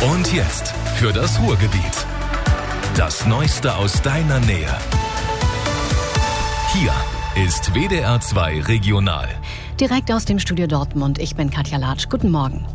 Und jetzt für das Ruhrgebiet. Das Neueste aus deiner Nähe. Hier ist WDR 2 Regional. Direkt aus dem Studio Dortmund. Ich bin Katja Latsch. Guten Morgen.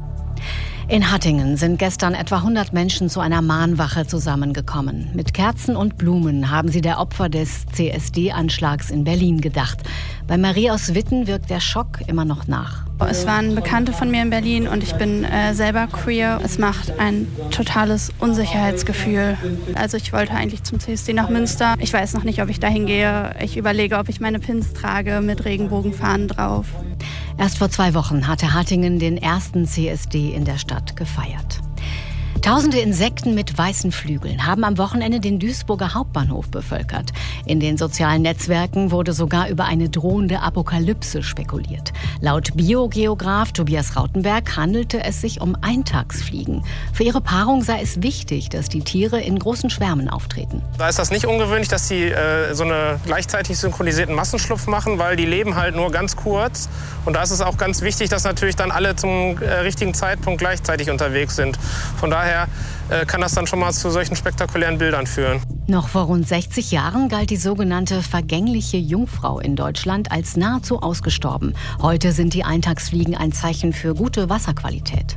In Hattingen sind gestern etwa 100 Menschen zu einer Mahnwache zusammengekommen. Mit Kerzen und Blumen haben sie der Opfer des CSD-Anschlags in Berlin gedacht. Bei Marie aus Witten wirkt der Schock immer noch nach. Es waren Bekannte von mir in Berlin und ich bin selber queer. Es macht ein totales Unsicherheitsgefühl. Also ich wollte eigentlich zum CSD nach Münster. Ich weiß noch nicht, ob ich dahin gehe. Ich überlege, ob ich meine Pins trage mit Regenbogenfahnen drauf. Erst vor 2 Wochen hatte Hattingen den ersten CSD in der Stadt gefeiert. Tausende Insekten mit weißen Flügeln haben am Wochenende den Duisburger Hauptbahnhof bevölkert. In den sozialen Netzwerken wurde sogar über eine drohende Apokalypse spekuliert. Laut Biogeograf Tobias Rautenberg handelte es sich um Eintagsfliegen. Für ihre Paarung sei es wichtig, dass die Tiere in großen Schwärmen auftreten. Da ist das nicht ungewöhnlich, dass sie so einen gleichzeitig synchronisierten Massenschlupf machen, weil die leben halt nur ganz kurz. Und da ist es auch ganz wichtig, dass natürlich dann alle zum richtigen Zeitpunkt gleichzeitig unterwegs sind. Von daher kann das dann schon mal zu solchen spektakulären Bildern führen. Noch vor rund 60 Jahren galt die sogenannte vergängliche Jungfrau in Deutschland als nahezu ausgestorben. Heute sind die Eintagsfliegen ein Zeichen für gute Wasserqualität.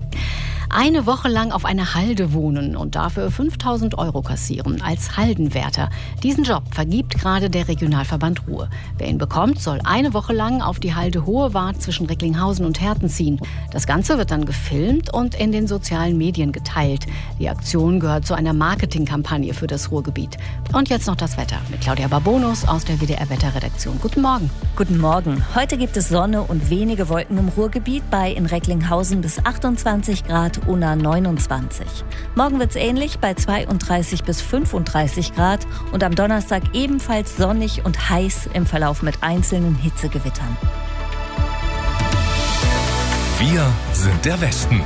Eine Woche lang auf einer Halde wohnen und dafür 5.000 € kassieren als Haldenwärter. Diesen Job vergibt gerade der Regionalverband Ruhr. Wer ihn bekommt, soll eine Woche lang auf die Halde Hohe Wart zwischen Recklinghausen und Herten ziehen. Das Ganze wird dann gefilmt und in den sozialen Medien geteilt. Die Aktion gehört zu einer Marketingkampagne für das Ruhrgebiet. Und jetzt noch das Wetter mit Claudia Barbonus aus der WDR-Wetterredaktion. Guten Morgen. Guten Morgen. Heute gibt es Sonne und wenige Wolken im Ruhrgebiet, bei in Recklinghausen bis 28 Grad, Unna 29. Morgen wird's ähnlich bei 32 bis 35 Grad und am Donnerstag ebenfalls sonnig und heiß im Verlauf mit einzelnen Hitzegewittern. Wir sind der Westen.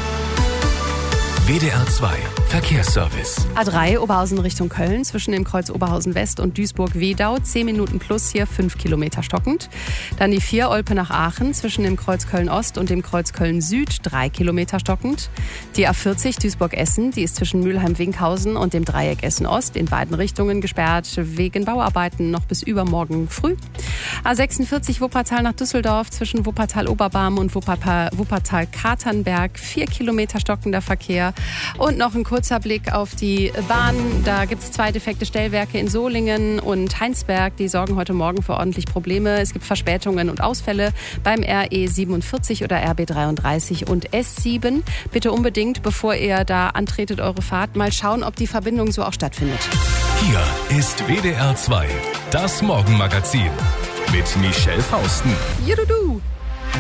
WDR 2 Verkehrsservice. A3 Oberhausen Richtung Köln zwischen dem Kreuz Oberhausen West und Duisburg-Wedau 10 Minuten plus, hier 5 Kilometer stockend. Dann die 4 Olpe nach Aachen zwischen dem Kreuz Köln Ost und dem Kreuz Köln Süd 3 Kilometer stockend. Die A40 Duisburg-Essen, die ist zwischen Mülheim-Winkhausen und dem Dreieck Essen-Ost in beiden Richtungen gesperrt wegen Bauarbeiten noch bis übermorgen früh. A46 Wuppertal nach Düsseldorf zwischen Wuppertal-Oberbarm und Wuppertal-Katernberg 4 Kilometer stockender Verkehr. Und noch ein kurzer Blick auf die Bahn. Da gibt es 2 defekte Stellwerke in Solingen und Heinsberg. Die sorgen heute Morgen für ordentlich Probleme. Es gibt Verspätungen und Ausfälle beim RE 47 oder RB 33 und S7. Bitte unbedingt, bevor ihr da antretet, eure Fahrt, mal schauen, ob die Verbindung so auch stattfindet. Hier ist WDR 2, das Morgenmagazin mit Michelle Fausten. Jududu.